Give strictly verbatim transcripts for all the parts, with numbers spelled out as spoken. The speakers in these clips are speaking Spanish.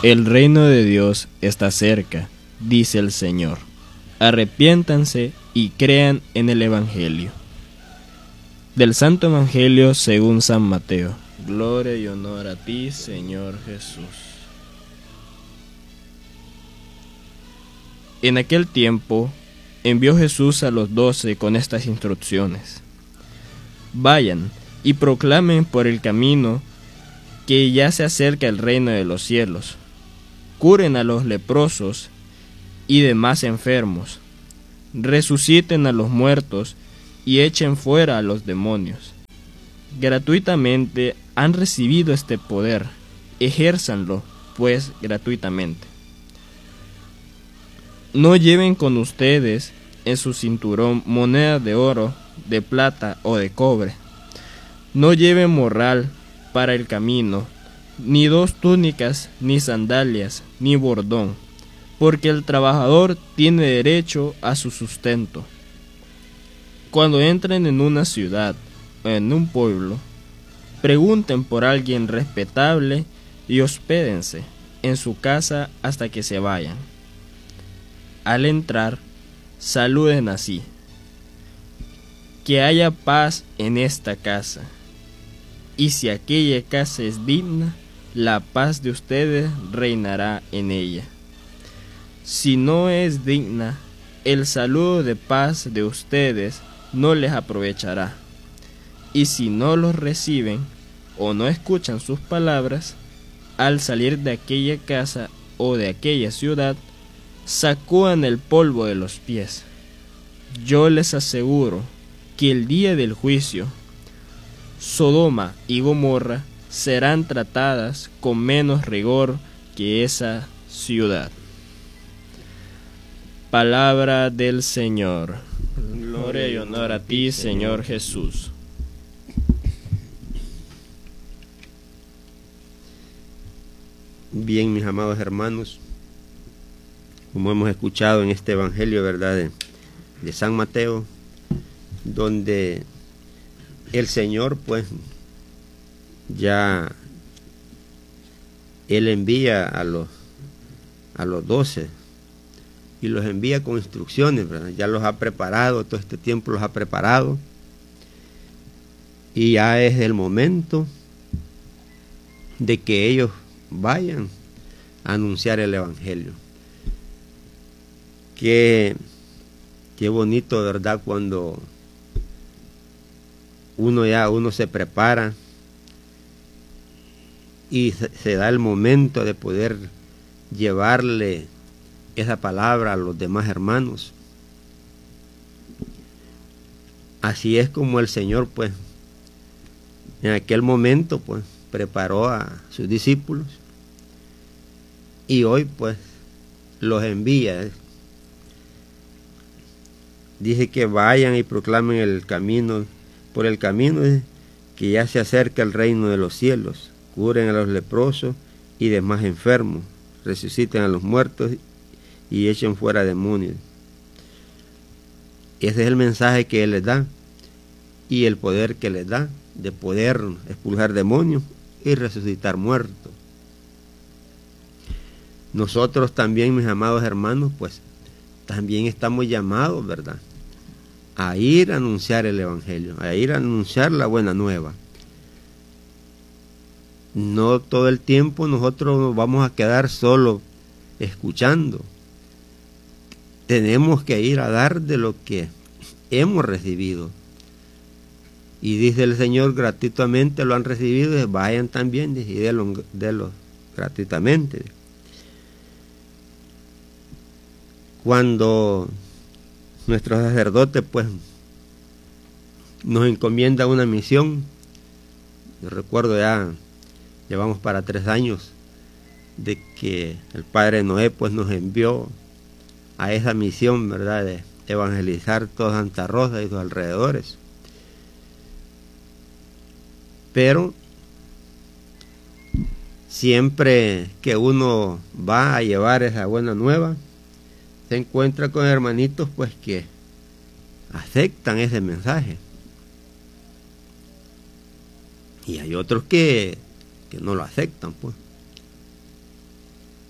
El reino de Dios está cerca, dice el Señor. Arrepiéntanse y crean en el Evangelio. Del Santo Evangelio según San Mateo. Gloria y honor a ti, Señor Jesús. En aquel tiempo envió Jesús a los doce con estas instrucciones: vayan y proclamen por el camino que ya se acerca el reino de los cielos. Curen a los leprosos y demás enfermos, resuciten a los muertos y echen fuera a los demonios. Gratuitamente han recibido este poder, ejérzanlo pues gratuitamente. No lleven con ustedes en su cinturón monedas de oro, de plata o de cobre. No lleven morral para el camino, ni dos túnicas, ni sandalias, ni bordón, porque el trabajador tiene derecho a su sustento. Cuando entren en una ciudad o en un pueblo, pregunten por alguien respetable y hospédense en su casa hasta que se vayan. Al entrar, saluden así: que haya paz en esta casa. Y si aquella casa es digna, la paz de ustedes reinará en ella. Si no es digna, el saludo de paz de ustedes no les aprovechará. Y si no los reciben o no escuchan sus palabras, al salir de aquella casa o de aquella ciudad, sacúan el polvo de los pies. Yo les aseguro que el día del juicio, Sodoma y Gomorra serán tratadas con menos rigor que esa ciudad. Palabra del Señor. Gloria y honor a ti, Señor Jesús. Bien, mis amados hermanos, como hemos escuchado en este Evangelio, ¿verdad?, de, de San Mateo, donde el Señor, pues, ya Él envía a los a los doce y los envía con instrucciones, ¿verdad? Ya los ha preparado, todo este tiempo los ha preparado, y ya es el momento de que ellos vayan a anunciar el Evangelio. Qué, qué bonito, ¿verdad?, cuando uno ya uno se prepara y se, se da el momento de poder llevarle esa palabra a los demás hermanos. Así es como el Señor, pues, en aquel momento, pues, preparó a sus discípulos y hoy, pues, los envía. Dice que vayan y proclamen el camino, por el camino que ya se acerca el reino de los cielos. Curen a los leprosos y demás enfermos, resuciten a los muertos y echen fuera demonios. Ese es el mensaje que Él les da y el poder que les da de poder expulsar demonios y resucitar muertos. Nosotros también, mis amados hermanos, pues también estamos llamados, ¿verdad?, a ir a anunciar el Evangelio, a ir a anunciar la buena nueva. No todo el tiempo nosotros nos vamos a quedar solo escuchando. Tenemos que ir a dar de lo que hemos recibido. Y dice el Señor, gratuitamente lo han recibido, vayan también y denlo, denlo gratuitamente. Cuando nuestro sacerdote, pues, nos encomienda una misión, yo recuerdo ya, llevamos para tres años, de que el Padre Noé, pues, nos envió a esa misión, ¿verdad?, de evangelizar toda Santa Rosa y sus alrededores. Pero siempre que uno va a llevar esa buena nueva, se encuentra con hermanitos, pues, que aceptan ese mensaje, y hay otros que, que no lo aceptan, pues.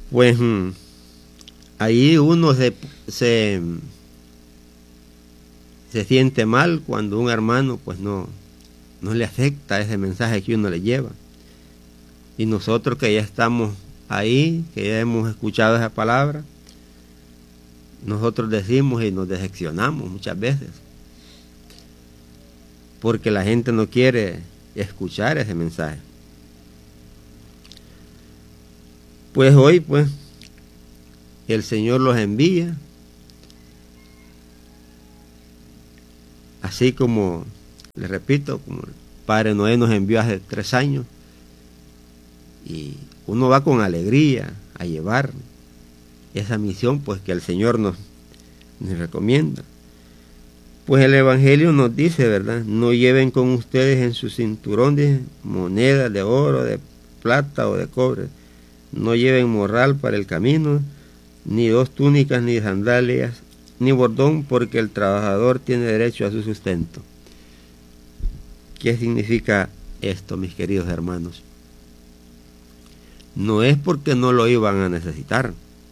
pues ahí uno se, se, se siente mal cuando un hermano pues no, no le afecta ese mensaje que uno le lleva. Y nosotros que ya estamos ahí, que ya hemos escuchado esa palabra, nosotros decimos y nos decepcionamos muchas veces, porque la gente no quiere escuchar ese mensaje. Pues hoy, pues, el Señor los envía, así como, les repito, como el Padre Noé nos envió hace tres años, y uno va con alegría a llevar esa misión, pues, que el Señor nos, nos recomienda. Pues el Evangelio nos dice, ¿verdad? No lleven con ustedes en sus cinturones monedas de oro, de plata o de cobre. No lleven morral para el camino, ni dos túnicas, ni sandalias, ni bordón, porque el trabajador tiene derecho a su sustento. ¿Qué significa esto, mis queridos hermanos? No es porque no lo iban a necesitar.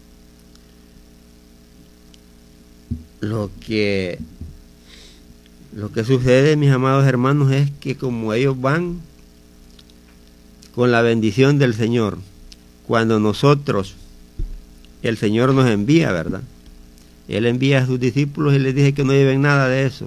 Lo que, lo que sucede, mis amados hermanos, es que como ellos van con la bendición del Señor, cuando nosotros, el Señor nos envía, ¿verdad? Él envía a sus discípulos y les dice que no lleven nada de eso.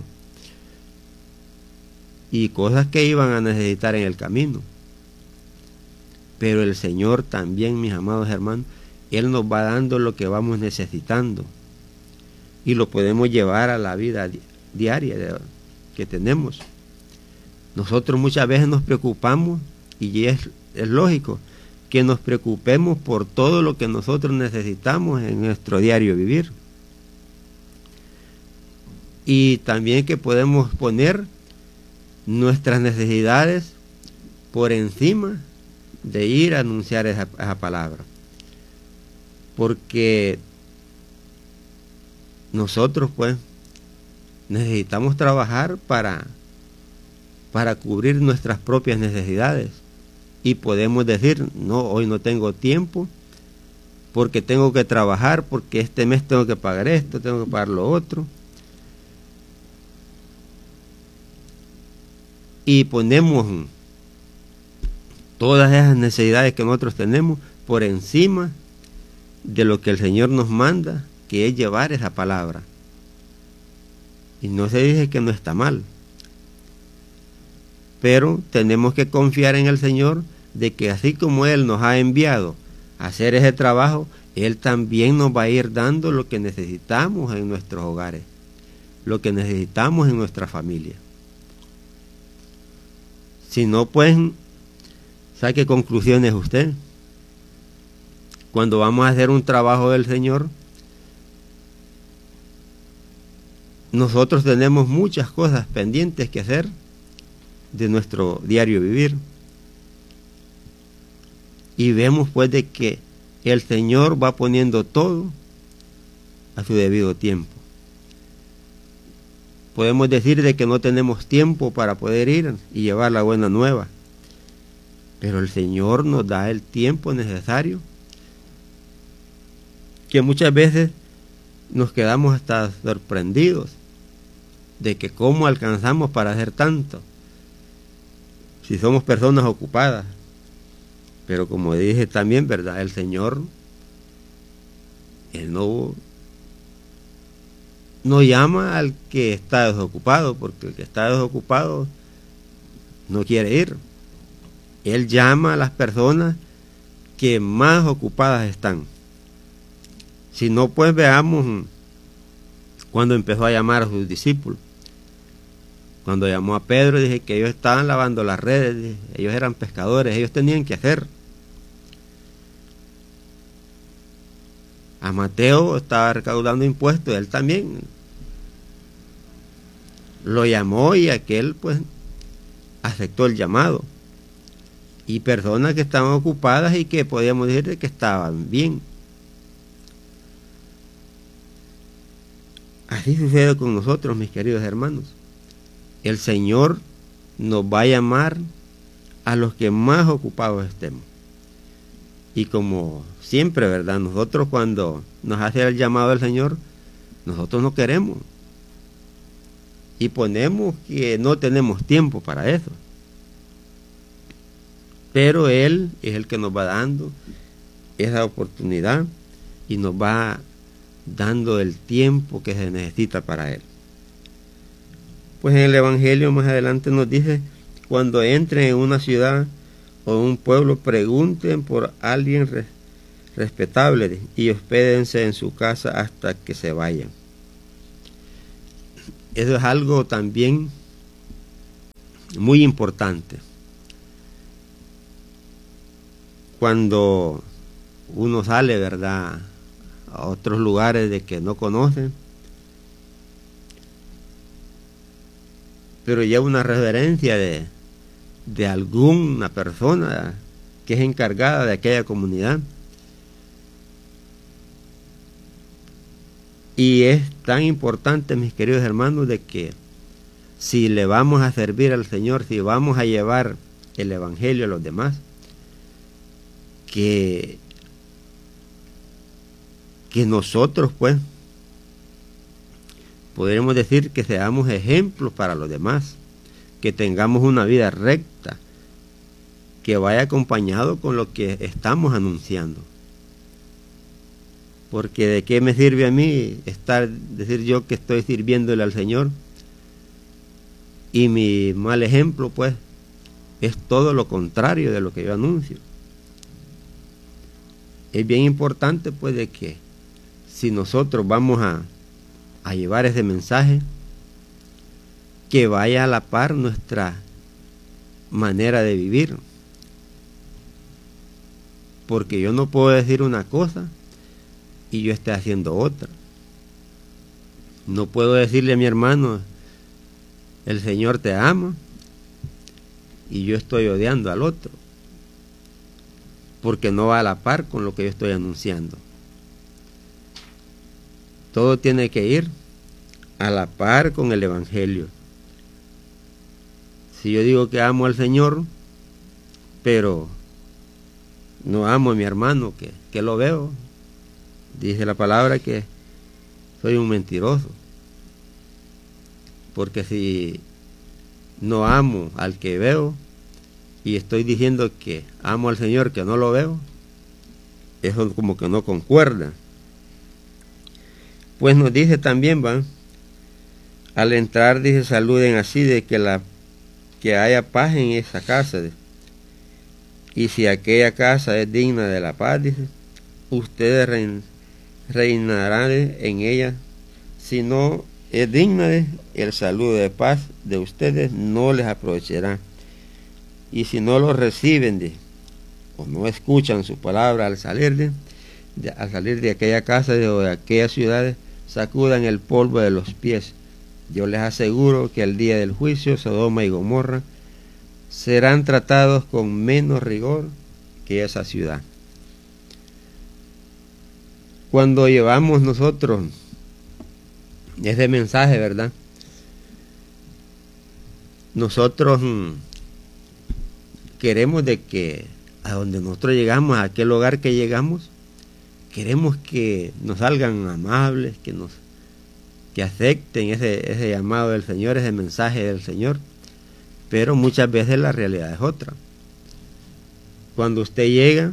Y cosas que iban a necesitar en el camino. Pero el Señor también, mis amados hermanos, Él nos va dando lo que vamos necesitando. Y lo podemos llevar a la vida diaria que tenemos. Nosotros muchas veces nos preocupamos, y es, es lógico, que nos preocupemos por todo lo que nosotros necesitamos en nuestro diario vivir. Y también que podemos poner nuestras necesidades por encima de ir a anunciar esa, esa palabra. Porque nosotros pues necesitamos trabajar para, para cubrir nuestras propias necesidades. Y podemos decir, no, hoy no tengo tiempo, porque tengo que trabajar, porque este mes tengo que pagar esto, tengo que pagar lo otro. Y ponemos todas esas necesidades que nosotros tenemos por encima de lo que el Señor nos manda, que es llevar esa palabra. Y no se dice que no está mal, pero tenemos que confiar en el Señor, de que así como Él nos ha enviado a hacer ese trabajo, Él también nos va a ir dando lo que necesitamos en nuestros hogares, lo que necesitamos en nuestra familia. Si no, pues, saque conclusiones usted. Cuando vamos a hacer un trabajo del Señor, nosotros tenemos muchas cosas pendientes que hacer de nuestro diario vivir. Y vemos pues de que el Señor va poniendo todo a su debido tiempo. Podemos decir de que no tenemos tiempo para poder ir y llevar la buena nueva, pero el Señor nos da el tiempo necesario, que muchas veces nos quedamos hasta sorprendidos de que cómo alcanzamos para hacer tanto, si somos personas ocupadas. Pero como dije también, ¿verdad? El Señor, Él no, no llama al que está desocupado, porque el que está desocupado no quiere ir. Él llama a las personas que más ocupadas están. Si no, pues veamos cuando empezó a llamar a sus discípulos. Cuando llamó a Pedro, dije que ellos estaban lavando las redes, dije, ellos eran pescadores, ellos tenían que hacer. A Mateo estaba recaudando impuestos, él también lo llamó, y aquel pues aceptó el llamado. Y personas que estaban ocupadas y que podíamos decir que estaban bien. Así sucede con nosotros, mis queridos hermanos. El Señor nos va a llamar a los que más ocupados estemos. Y como siempre, ¿verdad? Nosotros cuando nos hace el llamado del Señor, nosotros no queremos. Y ponemos que no tenemos tiempo para eso. Pero Él es el que nos va dando esa oportunidad y nos va dando el tiempo que se necesita para Él. Pues en el Evangelio más adelante nos dice, cuando entren en una ciudad o un pueblo, pregunten por alguien res respetable y hospédense en su casa hasta que se vayan. Eso es algo también muy importante. Cuando uno sale, ¿verdad?, a otros lugares de que no conocen, pero lleva una reverencia de, de alguna persona que es encargada de aquella comunidad. Y es tan importante, mis queridos hermanos, de que si le vamos a servir al Señor, si vamos a llevar el Evangelio a los demás, que, que nosotros, pues, podremos decir que seamos ejemplos para los demás, que tengamos una vida recta, que vaya acompañado con lo que estamos anunciando. Porque de qué me sirve a mí estar, decir yo que estoy sirviéndole al Señor, y mi mal ejemplo, pues, es todo lo contrario de lo que yo anuncio. Es bien importante, pues, de que si nosotros vamos a, a llevar ese mensaje, que vaya a la par nuestra manera de vivir. Porque yo no puedo decir una cosa y yo esté haciendo otra. No puedo decirle a mi hermano, el Señor te ama, y yo estoy odiando al otro, porque no va a la par con lo que yo estoy anunciando. Todo tiene que ir a la par con el Evangelio. Si yo digo que amo al Señor, pero no amo a mi hermano, que, que lo veo, dice la palabra que soy un mentiroso. Porque si no amo al que veo y estoy diciendo que amo al Señor que no lo veo, eso como que no concuerda. Pues nos dice también, va, al entrar, dice, saluden así, de que la que haya paz en esa casa. Y si aquella casa es digna de la paz, dice, ustedes rein, reinarán en ella. Si no es digna, de, el saludo de paz de ustedes no les aprovechará. Y si no lo reciben, de, o no escuchan su palabra al salir de, de, al salir de aquella casa de, o de aquellas ciudades, sacudan el polvo de los pies. Yo les aseguro que el día del juicio, Sodoma y Gomorra serán tratados con menos rigor que esa ciudad. Cuando llevamos nosotros ese mensaje, ¿verdad?, nosotros mmm, queremos de que a donde nosotros llegamos, a aquel hogar que llegamos, queremos que nos salgan amables, que nos que acepten ese, ese llamado del Señor, ese mensaje del Señor. Pero muchas veces la realidad es otra. Cuando usted llega,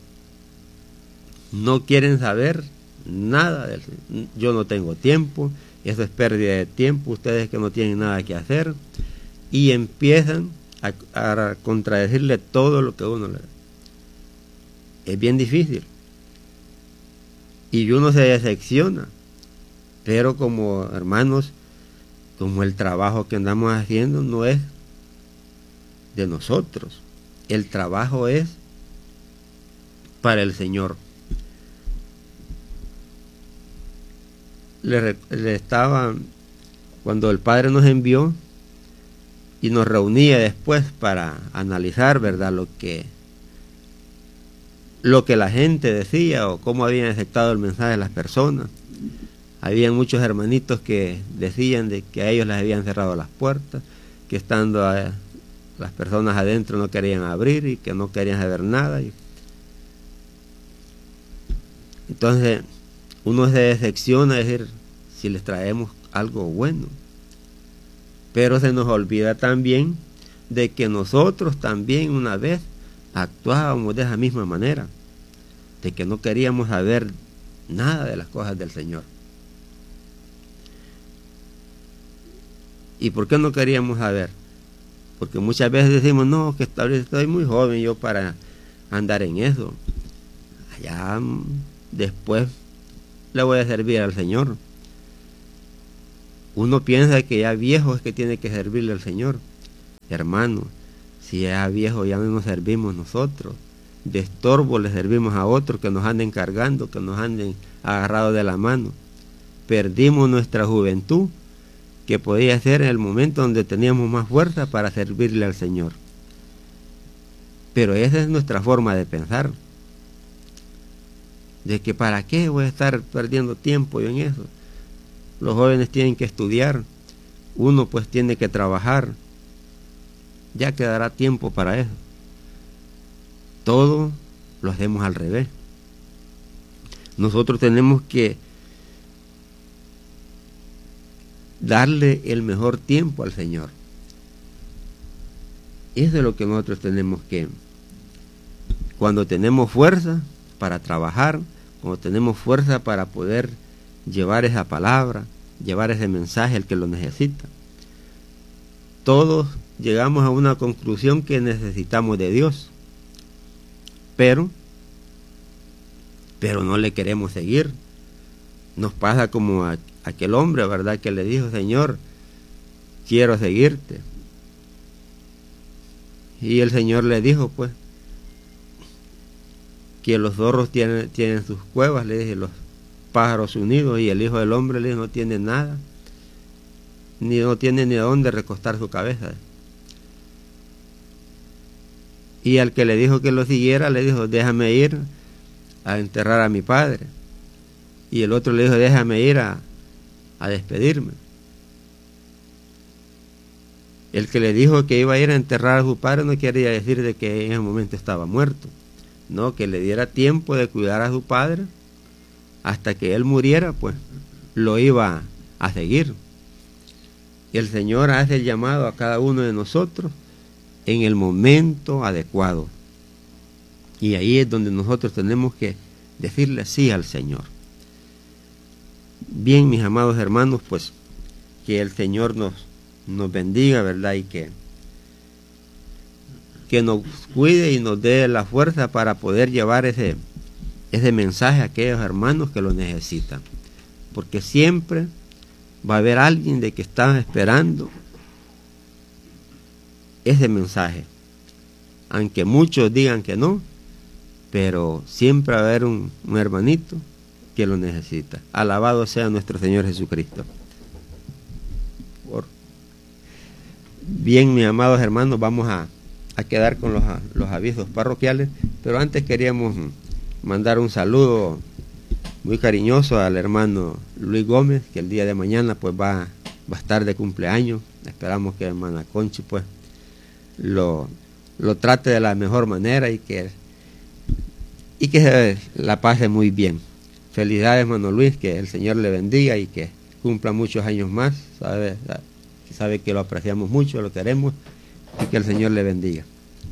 no quieren saber nada del Señor. Yo no tengo tiempo, eso es pérdida de tiempo, ustedes que no tienen nada que hacer, y empiezan a, a contradecirle todo lo que uno le da. Es bien difícil. Y uno se decepciona. Pero como hermanos, como el trabajo que andamos haciendo no es de nosotros, el trabajo es para el Señor. Le, le estaba, cuando el Padre nos envió y nos reunía después para analizar, ¿verdad?, lo que lo que la gente decía o cómo habían aceptado el mensaje de las personas. Habían muchos hermanitos que decían de que a ellos les habían cerrado las puertas, que estando a, las personas adentro no querían abrir y que no querían saber nada. Y, Entonces uno se decepciona, es decir, si les traemos algo bueno. Pero se nos olvida también de que nosotros también una vez actuábamos de esa misma manera, de que no queríamos saber nada de las cosas del Señor. ¿Y por qué no queríamos saber? Porque muchas veces decimos, no, que estoy muy joven yo para andar en eso. Allá después le voy a servir al Señor. Uno piensa que ya viejo es que tiene que servirle al Señor. Hermano, si ya viejo ya no nos servimos nosotros. De estorbo le servimos a otros que nos anden cargando, que nos anden agarrados de la mano. Perdimos nuestra juventud, que podía ser en el momento donde teníamos más fuerza para servirle al Señor. Pero esa es nuestra forma de pensar. De que para qué voy a estar perdiendo tiempo yo en eso. Los jóvenes tienen que estudiar, uno pues tiene que trabajar, ya quedará tiempo para eso. Todo lo hacemos al revés. Nosotros tenemos que darle el mejor tiempo al Señor. Eso es lo que nosotros tenemos que, cuando tenemos fuerza para trabajar, cuando tenemos fuerza para poder llevar esa palabra, llevar ese mensaje al que lo necesita. Todos llegamos a una conclusión que necesitamos de Dios, pero pero no le queremos seguir. Nos pasa como a aquel hombre, ¿verdad?, que le dijo, Señor, quiero seguirte. Y el Señor le dijo, pues, que los zorros tienen, tienen sus cuevas, le dije, los pájaros unidos, y el Hijo del Hombre le dijo, no tiene nada, ni no tiene ni a dónde recostar su cabeza. Y al que le dijo que lo siguiera, le dijo, déjame ir a enterrar a mi padre. Y el otro le dijo, déjame ir a, a despedirme. El que le dijo que iba a ir a enterrar a su padre no quería decir de que en ese momento estaba muerto, no, que le diera tiempo de cuidar a su padre hasta que él muriera, pues lo iba a seguir. Y el Señor hace el llamado a cada uno de nosotros en el momento adecuado. Y ahí es donde nosotros tenemos que decirle sí al Señor. Bien, mis amados hermanos, pues que el Señor nos, nos bendiga, ¿verdad? Y que, que nos cuide y nos dé la fuerza para poder llevar ese, ese mensaje a aquellos hermanos que lo necesitan. Porque siempre va a haber alguien de que está esperando ese mensaje. Aunque muchos digan que no, pero siempre va a haber un, un hermanito que lo necesita. Alabado sea nuestro Señor Jesucristo. Por... Bien, mis amados hermanos, vamos a, a quedar con los, los avisos parroquiales, pero antes queríamos mandar un saludo muy cariñoso al hermano Luis Gómez, que el día de mañana pues va, va a estar de cumpleaños. Esperamos que hermana Conchi pues lo, lo trate de la mejor manera y que, y que la pase muy bien. Felicidades, hermano Luis, que el Señor le bendiga y que cumpla muchos años más. Sabe, sabe que lo apreciamos mucho, lo queremos, y que el Señor le bendiga.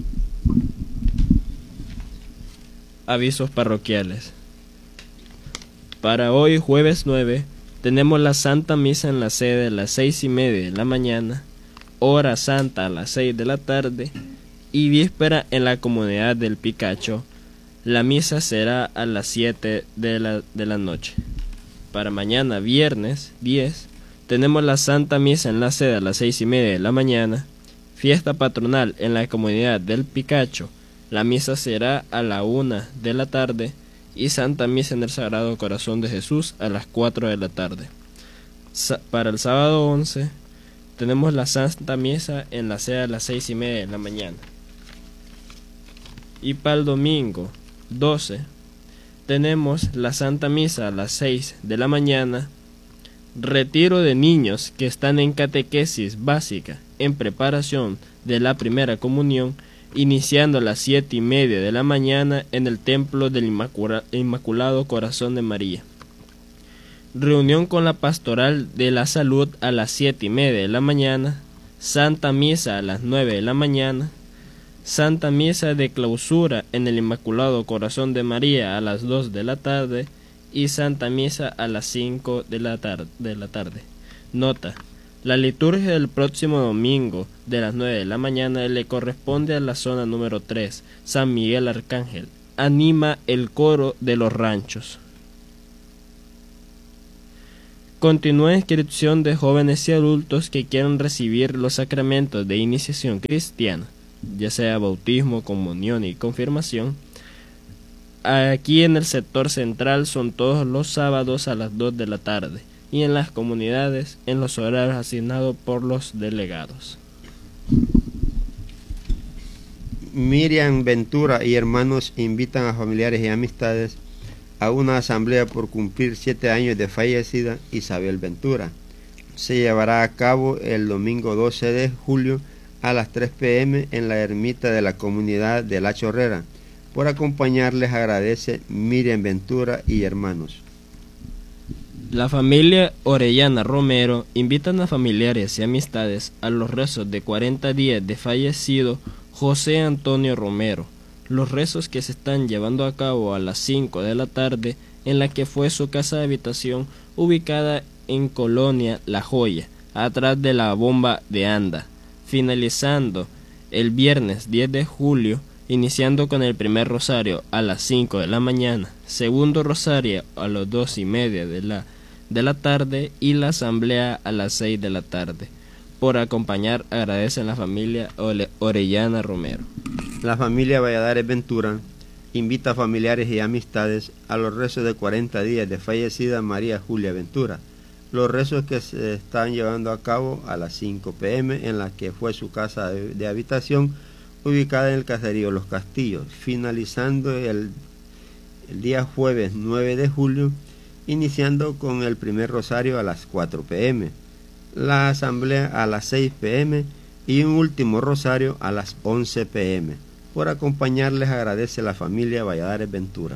Avisos parroquiales. Para hoy, jueves nueve, tenemos la Santa Misa en la sede a las seis y media de la mañana, hora santa a las seis de la tarde y víspera en la comunidad del Picacho. La misa será a las siete de la, de la noche. Para mañana, viernes diez, tenemos la Santa Misa en la sede a las seis y media de la mañana, fiesta patronal en la comunidad del Picacho. La misa será a la una de la tarde y Santa Misa en el Sagrado Corazón de Jesús a las cuatro de la tarde. Sa- para el sábado once, tenemos la Santa Misa en la sede a las seis y media de la mañana. Y para el domingo doce, tenemos la Santa Misa a las seis de la mañana, retiro de niños que están en catequesis básica en preparación de la primera comunión iniciando a las siete y media de la mañana en el Templo del Inmacula- Inmaculado Corazón de María. Reunión con la Pastoral de la Salud a las siete y media de la mañana, Santa Misa a las nueve de la mañana, Santa Misa de Clausura en el Inmaculado Corazón de María a las dos de la tarde y Santa Misa a las cinco de la, tar- de la tarde. Nota: la liturgia del próximo domingo de las nueve de la mañana le corresponde a la zona número tres, San Miguel Arcángel. Anima el coro de los ranchos. Continúa inscripción de jóvenes y adultos que quieran recibir los sacramentos de iniciación cristiana, ya sea bautismo, comunión y confirmación. Aquí en el sector central son todos los sábados a las dos de la tarde y en las comunidades en los horarios asignados por los delegados. Miriam Ventura y hermanos invitan a familiares y amistades a una asamblea por cumplir siete años de fallecida Isabel Ventura. Se llevará a cabo el domingo doce de julio a las tres pe eme en la ermita de la comunidad de La Chorrera. Por acompañarles agradece Miriam Ventura y hermanos. La familia Orellana Romero invitan a familiares y amistades a los rezos de cuarenta días de fallecido José Antonio Romero. Los rezos que se están llevando a cabo a las cinco de la tarde en la que fue su casa de habitación ubicada en Colonia La Joya, atrás de la bomba de Anda, finalizando el viernes diez de julio, iniciando con el primer rosario a las cinco de la mañana, segundo rosario a las dos y media de la, de la tarde y la asamblea a las seis de la tarde. Por acompañar agradecen la familia Orellana Romero. La familia Valladares Ventura invita a familiares y amistades a los rezos de cuarenta días de fallecida María Julia Ventura. Los rezos que se están llevando a cabo a las cinco pe eme en la que fue su casa de, de habitación ubicada en el caserío Los Castillos, finalizando el, el día jueves nueve de julio, iniciando con el primer rosario a las cuatro pe eme, la asamblea a las seis pe eme y un último rosario a las once pe eme. Por acompañarles agradece la familia Valladares Ventura.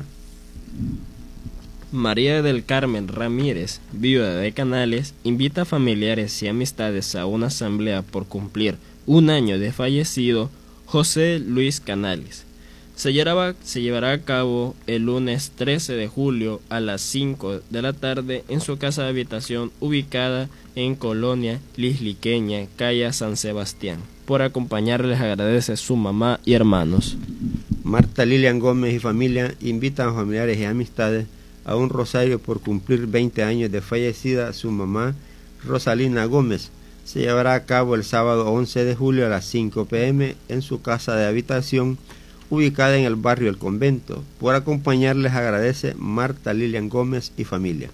María del Carmen Ramírez, viuda de Canales, invita a familiares y amistades a una asamblea por cumplir un año de fallecido José Luis Canales. Se llevará, se llevará a cabo el lunes trece de julio a las cinco de la tarde en su casa de habitación ubicada en Colonia Lisliqueña, calle San Sebastián. Por acompañarles agradece su mamá y hermanos. Marta Lilian Gómez y familia invitan a familiares y amistades a un rosario por cumplir veinte años de fallecida su mamá Rosalina Gómez. Se llevará a cabo el sábado once de julio a las cinco pe eme en su casa de habitación ubicada en el barrio El Convento. Por acompañarles agradece Marta Lilian Gómez y familia.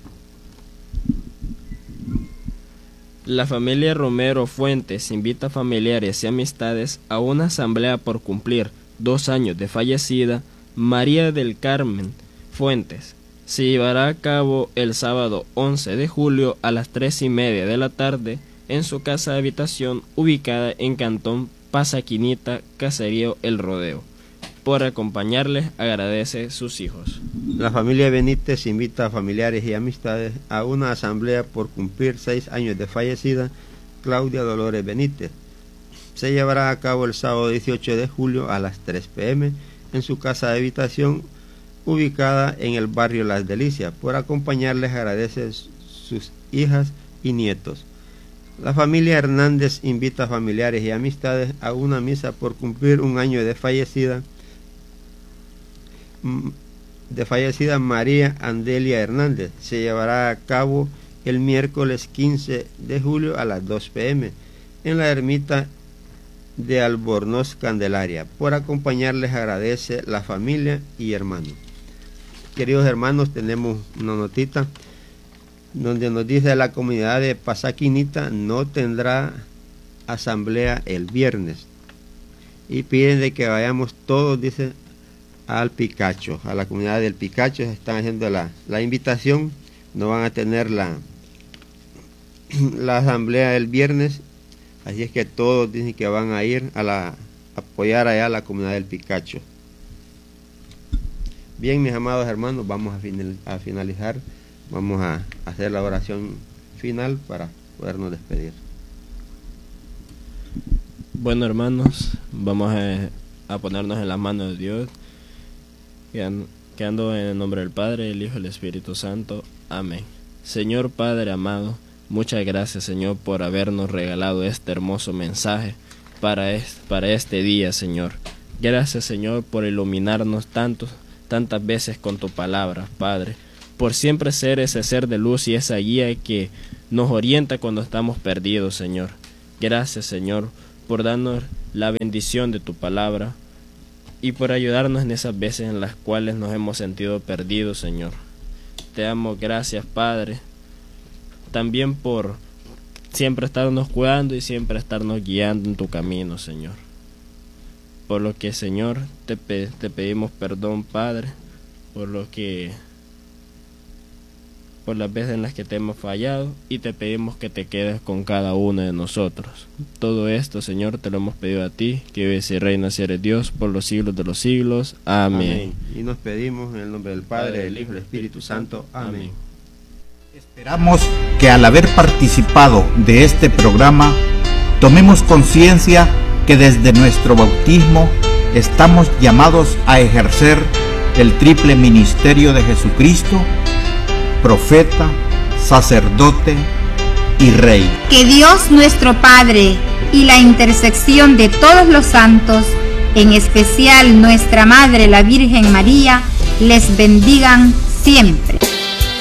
La familia Romero Fuentes invita a familiares y amistades a una asamblea por cumplir dos años de fallecida María del Carmen Fuentes. Se llevará a cabo el sábado once de julio a las tres y media de la tarde en su casa de habitación ubicada en Cantón Pasaquinita, caserío El Rodeo. Por acompañarles agradece sus hijos. La familia Benítez invita a familiares y amistades a una asamblea por cumplir seis años de fallecida Claudia Dolores Benítez. Se llevará a cabo el sábado dieciocho de julio a las tres pe eme en su casa de habitación ubicada en el barrio Las Delicias. Por acompañarles agradece sus hijas y nietos. La familia Hernández invita a familiares y amistades a una misa por cumplir un año de fallecida de fallecida María Andelia Hernández. Se llevará a cabo el miércoles quince de julio a las dos pe eme en la ermita de Albornoz Candelaria. Por acompañarles agradece la familia y hermanos. Queridos hermanos, tenemos una notita donde nos dice la comunidad de Pasaquinita no tendrá asamblea el viernes y piden de que vayamos todos, dice, al Picacho, a la comunidad del Picacho. Se están haciendo la, la invitación, no van a tener la, la asamblea el viernes, así es que todos dicen que van a ir a la, apoyar allá a la comunidad del Picacho. Bien, mis amados hermanos, vamos a, final, a finalizar, vamos a hacer la oración final para podernos despedir. Bueno, hermanos, vamos a, a ponernos en las manos de Dios, quedando, quedando en el nombre del Padre, el Hijo y el Espíritu Santo. Amén. Señor Padre amado, muchas gracias, Señor, por habernos regalado este hermoso mensaje para este, para este día, Señor. Gracias, Señor, por iluminarnos tantos, tantas veces con tu palabra, Padre, por siempre ser ese ser de luz y esa guía que nos orienta cuando estamos perdidos, Señor. Gracias, Señor, por darnos la bendición de tu palabra y por ayudarnos en esas veces en las cuales nos hemos sentido perdidos, Señor. Te damos gracias, Padre, también por siempre estarnos cuidando y siempre estarnos guiando en tu camino, Señor. Por lo que, Señor, te, pe te pedimos perdón, Padre, por lo que por las veces en las que te hemos fallado, y te pedimos que te quedes con cada uno de nosotros. Todo esto, Señor, te lo hemos pedido a ti, que vives y reinas y eres Dios por los siglos de los siglos. Amén. Amén. Y nos pedimos en el nombre del Padre, del Hijo y del Espíritu Santo. Amén. Esperamos que al haber participado de este programa, tomemos conciencia que desde nuestro bautismo estamos llamados a ejercer el triple ministerio de Jesucristo, profeta, sacerdote y rey. Que Dios nuestro Padre y la intersección de todos los santos, en especial nuestra Madre la Virgen María, les bendigan siempre.